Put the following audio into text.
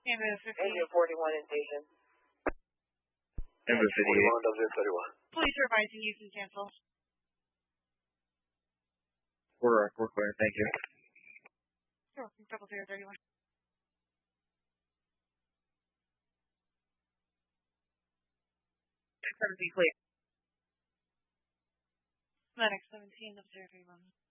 Ambulance 50. Engine 41 in station. Ambulance 41, W31. Police are advising you can cancel. We're clear, thank you. You're welcome, 0031. Be clear. Medic 17, 0031.